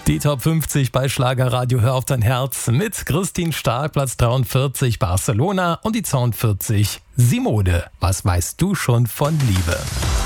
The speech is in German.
Die Top 50 bei Schlagerradio Hör auf dein Herz mit Christine Stark, Platz 43 Barcelona und die 42 Simone. Was weißt du schon von Liebe?